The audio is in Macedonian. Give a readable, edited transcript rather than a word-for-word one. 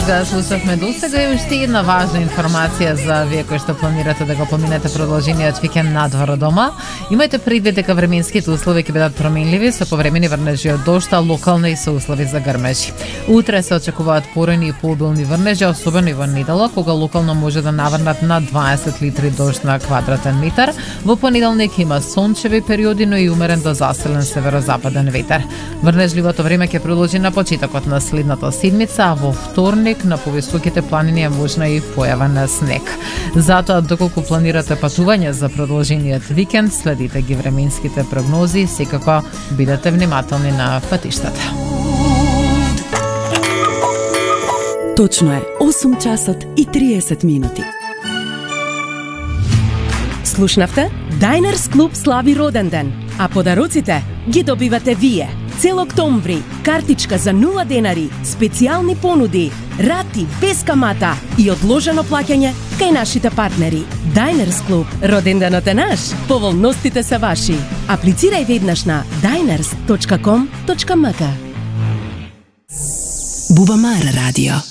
Слушавме досега и уште една важна информација за вие кои што планирате да го поминете продолжениот викенд надвор од дома. Имајте предвид дека временските услови ќе бидат променливи со повремени врнежи од дожд, локални и со услови за грмежи. Утре се очекуваат порани и пообилни врнежи, особено и во недела, кога локално може да наврнат на 20 литри дожд на квадратен метар. Во понеделник има сончеви периоди, но и умерен до засилен северозападен ветер. Врнежливото време ќе продолжи на почетокот на следната седмица, а во вторник на повисоките планини е можна и појава на снег. Затоа, доколку планирате патување за продолжениот викенд, следите ги временските прогнози и секако бидете внимателни на патиштата. Точно е 8 часот и 30 минути. Слушнавте? Diners Club слави роден ден, а подароците ги добивате вие. Цел октомври, картичка за 0 денари, специјални понуди, рати без камата и одложено плаќање кај нашите партнери. Diners Club, роден денот е наш, поволностите се ваши. Аплицирај веднаш на diners.com.mk. Бубамара радио.